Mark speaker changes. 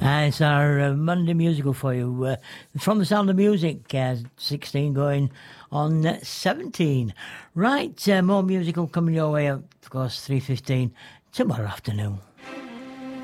Speaker 1: It's our Monday musical for you. From the Sound of Music, 16 going on 17. Right, more musical coming your way, of course, 3:15 tomorrow afternoon.